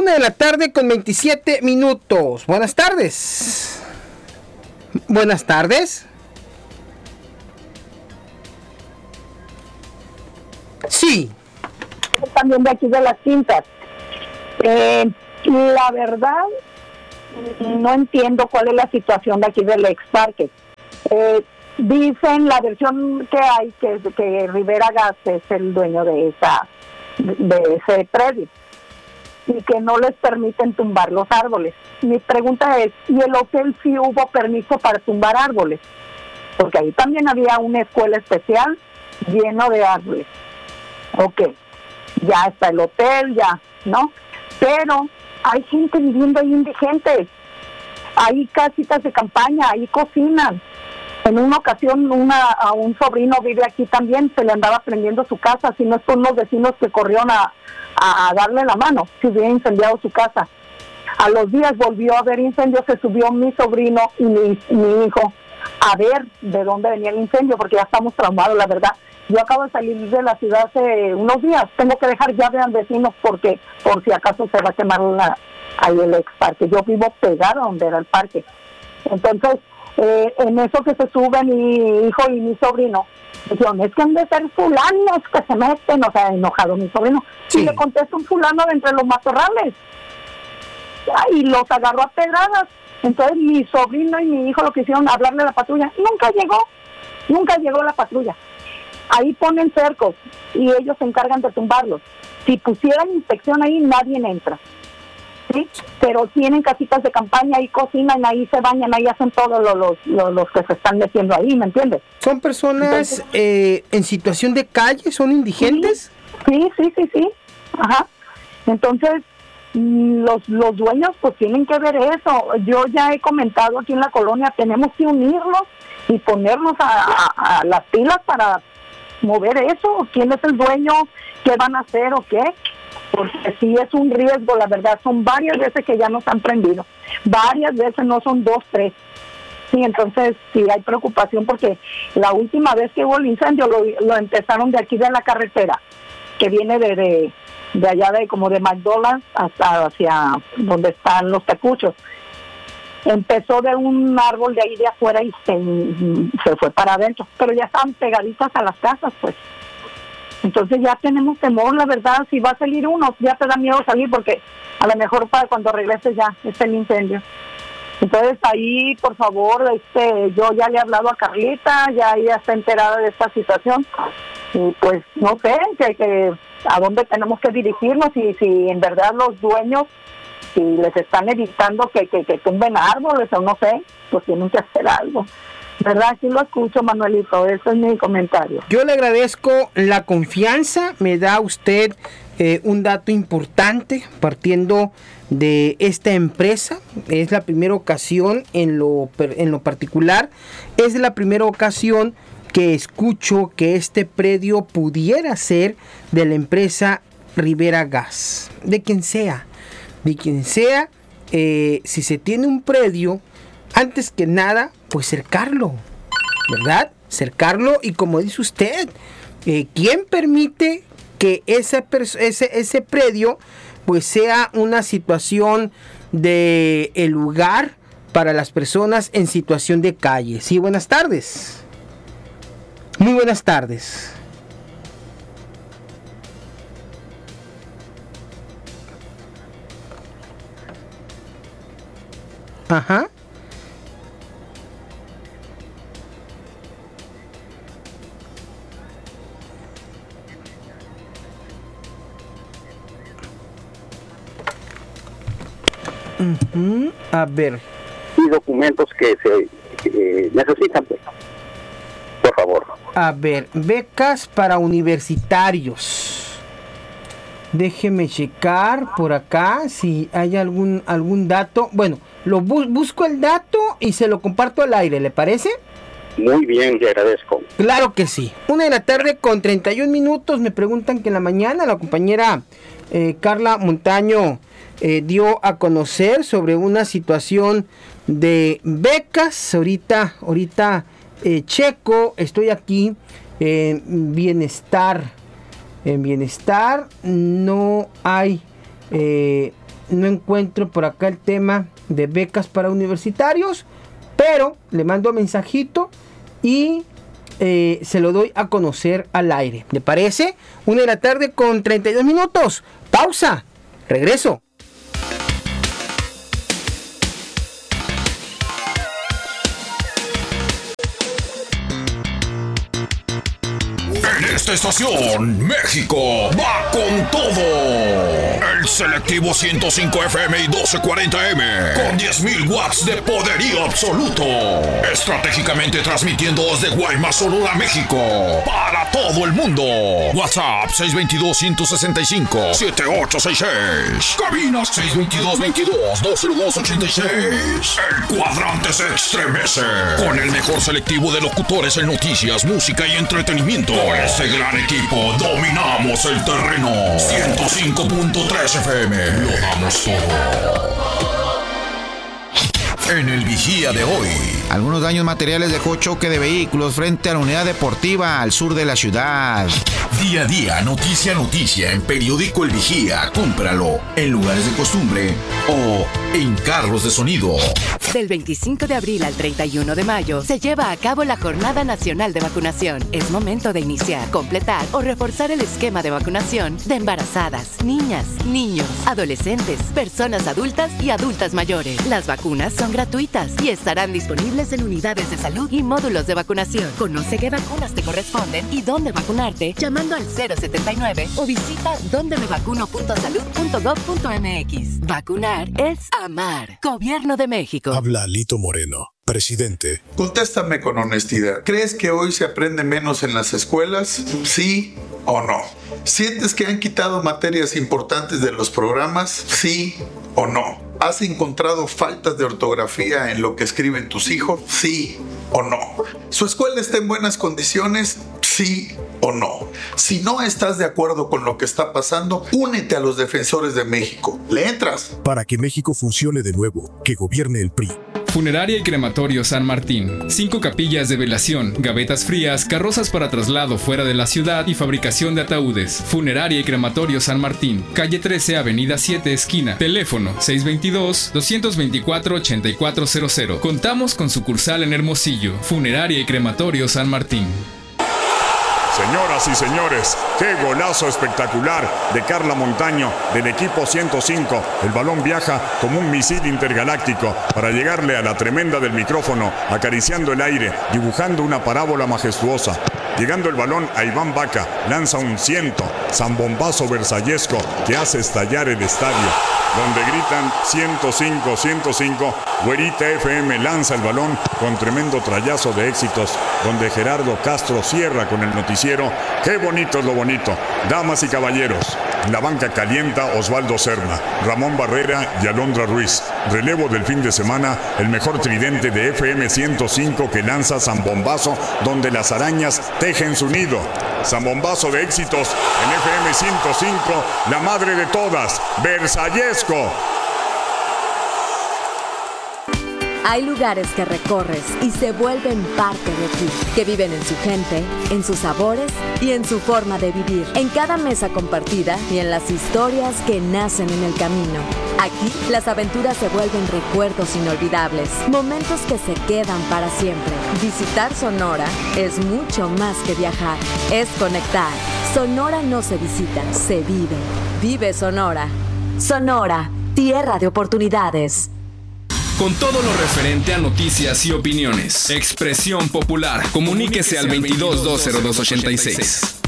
1:27 p.m. Buenas tardes. Buenas tardes. Sí. También de aquí de las Quintas. La verdad, no entiendo cuál es la situación de aquí del ex parque. Dicen la versión que hay que Rivera Gas es el dueño de ese predio y que no les permiten tumbar los árboles. Mi pregunta es, ¿y el hotel sí hubo permiso para tumbar árboles? Porque ahí también había una escuela especial lleno de árboles. Ok, ya está el hotel, ya, ¿no? Pero hay gente viviendo ahí indigente. Hay casitas de campaña, ahí cocinan. En una ocasión a un sobrino vive aquí también, se le andaba prendiendo su casa, si no es por unos vecinos que corrieron a darle la mano, si hubiera incendiado su casa. A los días volvió a haber incendio, se subió mi sobrino y mi hijo a ver de dónde venía el incendio, porque ya estamos traumados, la verdad. Yo acabo de salir de la ciudad hace unos días, tengo que dejar llave a vecinos porque por si acaso se va a quemar ahí el ex parque. Yo vivo pegado donde era el parque. Entonces, en eso que se sube mi hijo y mi sobrino, dijeron, es que han de ser fulanos que se meten, o sea, enojado mi sobrino. Sí. Y le contesta un fulano de entre los matorrales. Y los agarró a pedradas. Entonces mi sobrino y mi hijo lo que hicieron, hablarle a la patrulla. Nunca llegó la patrulla. Ahí ponen cercos y ellos se encargan de tumbarlos. Si pusieran inspección ahí, nadie entra. ¿Sí? Pero tienen casitas de campaña, ahí cocinan, ahí se bañan, ahí hacen todos los que se están metiendo ahí, ¿me entiendes? ¿Son personas en situación de calle? ¿Son indigentes? Sí. Ajá. Entonces, los dueños pues tienen que ver eso. Yo ya he comentado aquí en la colonia, tenemos que unirnos y ponernos a las pilas para mover eso. ¿Quién es el dueño? ¿Qué van a hacer o qué? Porque sí es un riesgo, la verdad. Son varias veces que ya nos han prendido. Varias veces, no son 2, 3. Sí, entonces sí hay preocupación porque la última vez que hubo el incendio lo empezaron de aquí de la carretera, que viene de allá como de McDonald's hasta hacia donde están los tecuchos. Empezó de un árbol de ahí de afuera y se fue para adentro, pero ya estaban pegaditas a las casas, pues. Entonces ya tenemos temor, la verdad. Si va a salir uno, ya te da miedo salir porque a lo mejor para cuando regreses ya está el incendio. Entonces ahí, por favor, yo ya le he hablado a Carlita, ya ella está enterada de esta situación. Y pues no sé, que a dónde tenemos que dirigirnos y si en verdad los dueños, si les están evitando que tumben árboles o no sé, pues tienen que hacer algo. ¿Verdad? Sí lo escucho, Manuelito, ese es mi comentario. Yo le agradezco la confianza, me da usted un dato importante partiendo de esta empresa. Es la primera ocasión en lo particular, es la primera ocasión que escucho que este predio pudiera ser de la empresa Rivera Gas, de quien sea, si se tiene un predio, antes que nada, pues cercarlo, ¿verdad? Cercarlo y como dice usted, ¿quién permite que ese predio pues sea una situación de el lugar para las personas en situación de calle? Sí, buenas tardes. Muy buenas tardes. Ajá. A ver. Y documentos que se necesitan, pues. Por favor. A ver, becas para universitarios. Déjeme checar por acá si hay algún dato. Bueno, busco el dato y se lo comparto al aire, ¿le parece? Muy bien, le agradezco. Claro que sí. 1:31 p.m. Me preguntan que en la mañana la compañera Carla Montaño dio a conocer sobre una situación de becas. Ahorita checo, estoy aquí en bienestar. En bienestar no hay no encuentro por acá el tema de becas para universitarios, pero le mando mensajito y se lo doy a conocer al aire. ¿Le parece? 1:32 p.m. Pausa. Regreso. En esta estación, México va con todo. El selectivo 105 FM y 1240M, con 10.000 watts de poderío absoluto. Estratégicamente transmitiendo desde Guaymas, Sonora, México, para todo el mundo. WhatsApp 622-165-7866. Cabina 622-22-20286. El cuadrante se estremece con el mejor selectivo de locutores en noticias, música y entretenimiento. Por ese gran equipo dominamos el terreno. 105.3 FM, lo damos todo. En el Vigía de hoy, algunos daños materiales dejó choque de vehículos frente a la unidad deportiva al sur de la ciudad. Día a día, noticia a noticia, en Periódico El Vigía. Cómpralo en lugares de costumbre o en carros de sonido. Del 25 de abril al 31 de mayo se lleva a cabo la Jornada Nacional de Vacunación. Es momento de iniciar, completar o reforzar el esquema de vacunación de embarazadas, niñas, niños, adolescentes, personas adultas y adultas mayores. Las vacunas son gratuitas y estarán disponibles en unidades de salud y módulos de vacunación. Conoce qué vacunas te corresponden y dónde vacunarte llamando al 079 o visita dondemevacuno.salud.gov.mx. Vacunar es amar. Gobierno de México. Habla Alito Moreno, presidente. Contéstame con honestidad. ¿Crees que hoy se aprende menos en las escuelas? ¿Sí o no? ¿Sientes que han quitado materias importantes de los programas? ¿Sí o no? ¿Has encontrado faltas de ortografía en lo que escriben tus hijos? ¿Sí o no? ¿Su escuela está en buenas condiciones? ¿Sí o no? Si no estás de acuerdo con lo que está pasando, únete a los defensores de México. ¿Le entras? Para que México funcione de nuevo, que gobierne el PRI. Funeraria y Crematorio San Martín. 5 capillas de velación, gavetas frías, carrozas para traslado fuera de la ciudad y fabricación de ataúdes. Funeraria y Crematorio San Martín. Calle 13, Avenida 7, esquina. Teléfono 622-224-8400. Contamos con sucursal en Hermosillo. Funeraria y Crematorio San Martín. Señoras y señores, qué golazo espectacular de Carla Montaño del equipo 105. El balón viaja como un misil intergaláctico para llegarle a la tremenda del micrófono, acariciando el aire, dibujando una parábola majestuosa. Llegando el balón a Iván Vaca, lanza un zambombazo versallesco que hace estallar el estadio, donde gritan 105, 105. Güerita FM lanza el balón con tremendo trayazo de éxitos, donde Gerardo Castro cierra con el noticiero. Qué bonito es lo bonito. Damas y caballeros, en la banca calienta Osvaldo Serna, Ramón Barrera y Alondra Ruiz. Relevo del fin de semana, el mejor tridente de FM 105 que lanza zambombazo, donde las arañas tejen su nido. Zambombazo de éxitos en FM 105, la madre de todas, versallesco. Hay lugares que recorres y se vuelven parte de ti, que viven en su gente, en sus sabores y en su forma de vivir, en cada mesa compartida y en las historias que nacen en el camino. Aquí, las aventuras se vuelven recuerdos inolvidables, momentos que se quedan para siempre. Visitar Sonora es mucho más que viajar, es conectar. Sonora no se visita, se vive. Vive Sonora. Sonora, tierra de oportunidades. Con todo lo referente a noticias y opiniones. Expresión Popular. Comuníquese al 22 20286.